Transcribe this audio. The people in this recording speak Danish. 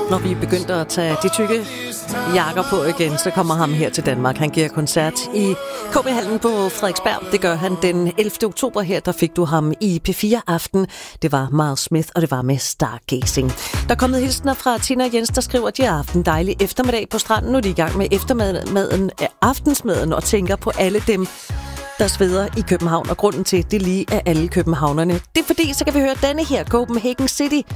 Når vi begyndte at tage de tykke jakker på igen, så kommer ham her til Danmark. Han giver koncert i KB-hallen på Frederiksberg. Det gør han den 11. oktober her. Der fik du ham i P4 Aften. Det var Miles Smith, og det var med Stargazing. Der er kommet hilsener fra Tina og Jens, der skriver, at de har haft en dejlig eftermiddag på stranden. Nu er de i gang med aftensmaden og tænker på alle dem, der sveder i København, og grunden til, det lige er alle københavnerne. Det er fordi, så kan vi høre denne her Copenhagen City